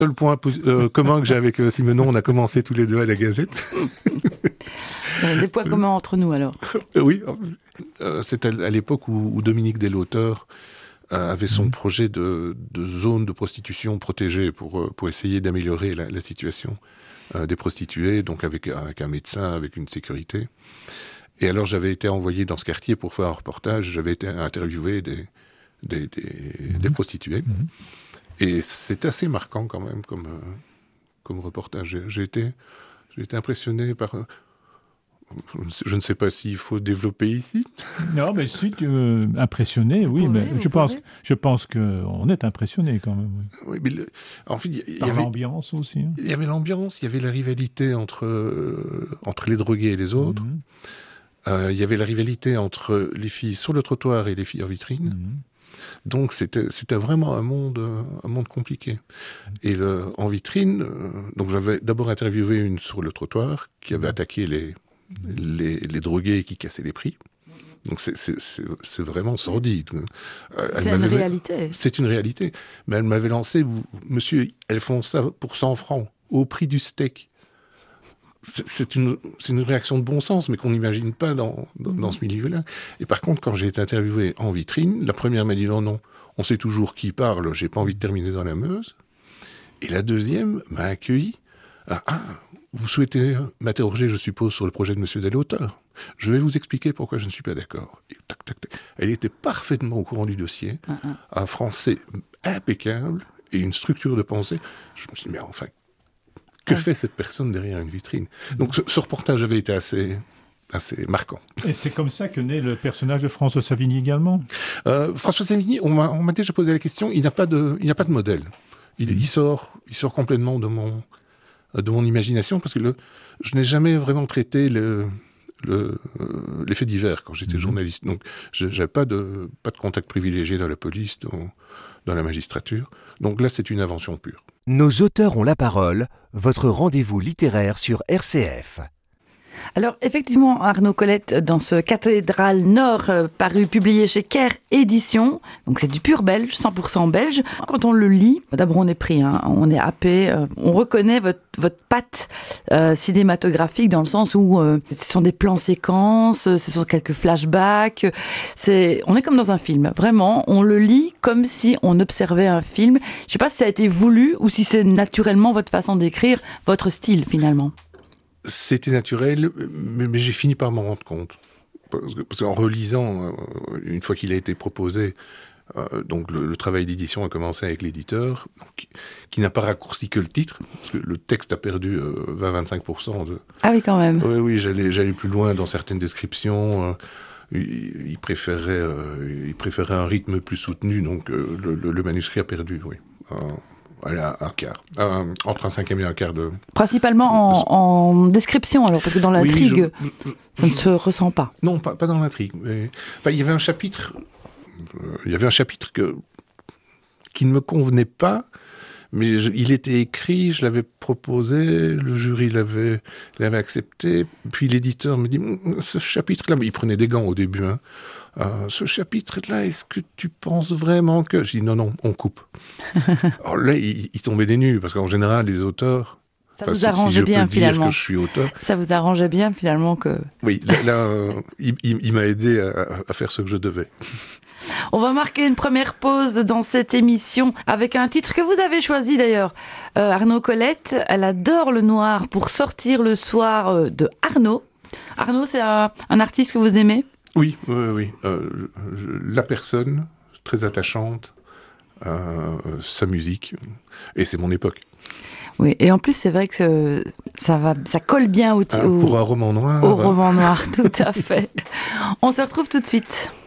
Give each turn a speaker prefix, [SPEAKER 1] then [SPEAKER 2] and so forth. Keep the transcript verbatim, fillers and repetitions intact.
[SPEAKER 1] Le point euh, commun que j'ai avec euh, Simenon, on a commencé tous les deux à la Gazette.
[SPEAKER 2] C'est des points communs entre nous alors.
[SPEAKER 1] Oui, euh, c'est à, à l'époque où, où Dominique Del Auteur euh, avait son mmh. projet de, de zone de prostitution protégée pour, pour essayer d'améliorer la, la situation euh, des prostituées, donc avec, avec un médecin, avec une sécurité. Et alors j'avais été envoyé dans ce quartier pour faire un reportage, j'avais été interviewé des, des, des, mmh. des prostituées. Mmh. Et c'est assez marquant quand même comme, euh, comme reportage. J'ai, j'ai, été, j'ai été impressionné par... Euh, je ne sais pas s'il faut développer ici.
[SPEAKER 3] Non, mais si tu euh, impressionné, vous oui, pouvez, mais je pense, je pense qu'on est impressionné quand même.
[SPEAKER 1] Oui, mais le, en fait, il y,
[SPEAKER 3] par
[SPEAKER 1] y avait
[SPEAKER 3] l'ambiance aussi. Hein.
[SPEAKER 1] Il y avait l'ambiance, il y avait la rivalité entre, euh, entre les drogués et les autres. Mmh. Euh, il y avait la rivalité entre les filles sur le trottoir et les filles en vitrine. Mmh. Donc c'était, c'était vraiment un monde, un monde compliqué. Et le, en vitrine, euh, donc j'avais d'abord interviewé une sur le trottoir qui avait attaqué les, les, les drogués qui cassaient les prix. Donc c'est, c'est, c'est, c'est vraiment sordide.
[SPEAKER 2] Euh, c'est une réalité.
[SPEAKER 1] C'est une réalité. Mais elle m'avait lancé, vous, monsieur, elles font ça pour cent francs, au prix du steak. C'est, c'est, une, c'est une réaction de bon sens, mais qu'on n'imagine pas dans, dans, dans ce milieu-là. Et par contre, quand j'ai été interviewé en vitrine, la première m'a dit non, non, on sait toujours qui parle, j'ai pas envie de terminer dans la Meuse. Et la deuxième m'a accueilli. Ah, ah vous souhaitez m'interroger, je suppose, sur le projet de monsieur Del Auteur. Je vais vous expliquer pourquoi je ne suis pas d'accord. Et tac, tac, tac. Elle était parfaitement au courant du dossier, uh-huh. un français impeccable et une structure de pensée. Je me suis dit, mais enfin, que fait cette personne derrière une vitrine ? Donc ce, ce reportage avait été assez, assez marquant.
[SPEAKER 3] Et c'est comme ça que naît le personnage de François Savigny également ?
[SPEAKER 1] euh, François Savigny, on m'a, on m'a déjà posé la question, il n'a pas de, il n'a pas de modèle. Il, il, sort, il sort complètement de mon, de mon imagination, parce que le, je n'ai jamais vraiment traité le, le, euh, les faits divers quand j'étais mmh. journaliste. Donc je n'avais pas de, pas de contact privilégié dans la police, dans, dans la magistrature. Donc là, c'est une invention pure.
[SPEAKER 4] Nos auteurs ont la parole, votre rendez-vous littéraire sur R C F.
[SPEAKER 2] Alors effectivement, Arnaud Colette, dans ce Cathédrale Nord, euh, paru, publié chez Caire Éditions, donc c'est du pur belge, cent pour cent belge. Quand on le lit, d'abord on est pris, hein, on est happé, euh, on reconnaît votre, votre patte euh, cinématographique dans le sens où euh, ce sont des plans séquences, ce sont quelques flashbacks, c'est, on est comme dans un film, vraiment, on le lit comme si on observait un film. Je ne sais pas si ça a été voulu ou si c'est naturellement votre façon d'écrire, votre style finalement.
[SPEAKER 1] C'était naturel, mais, mais j'ai fini par m'en rendre compte. Parce, que, parce qu'en relisant, euh, une fois qu'il a été proposé, euh, donc le, le travail d'édition a commencé avec l'éditeur, donc, qui n'a pas raccourci que le titre, parce que le texte a perdu euh, vingt à vingt-cinq pour cent de...
[SPEAKER 2] Ah oui, quand même.
[SPEAKER 1] Oui, oui, j'allais, j'allais plus loin dans certaines descriptions. Euh, il, il, préférait, euh, il préférait un rythme plus soutenu, donc euh, le, le, le manuscrit a perdu, oui. Euh, Allez, un, un quart. Un, entre un cinquième et un quart de...
[SPEAKER 2] Principalement en, en description, alors, parce que dans l'intrigue, oui, je, je, ça ne se ressent pas.
[SPEAKER 1] Non, pas, pas dans l'intrigue. Mais, enfin, il y avait un chapitre... Euh, il y avait un chapitre que, qui ne me convenait pas, mais je, il était écrit, je l'avais proposé, le jury l'avait, l'avait accepté, puis l'éditeur me dit, ce chapitre-là... Mais il prenait des gants au début, hein. Euh, ce chapitre-là, est-ce que tu penses vraiment que... Je dis non, non, on coupe. Alors là, il, il tombait des nues, parce qu'en général, les auteurs...
[SPEAKER 2] Ça vous arrangeait si bien, finalement.
[SPEAKER 1] Que je suis auteur,
[SPEAKER 2] ça vous arrangeait bien, finalement, que...
[SPEAKER 1] Oui, là, là euh, il, il, il m'a aidé à, à faire ce que je devais.
[SPEAKER 2] On va marquer une première pause dans cette émission avec un titre que vous avez choisi, d'ailleurs. Euh, Arnaud Colette, elle adore le noir pour sortir le soir euh, de Arnaud. Arnaud, c'est un, un artiste que vous aimez ?
[SPEAKER 1] Oui, oui, oui. Euh, la personne, très attachante, euh, sa musique, et c'est mon époque.
[SPEAKER 2] Oui, et en plus, c'est vrai que ça, va, ça colle bien au,
[SPEAKER 1] ah,
[SPEAKER 2] au,
[SPEAKER 1] pour un roman noir.
[SPEAKER 2] Au roman noir, tout à fait. On se retrouve tout de suite.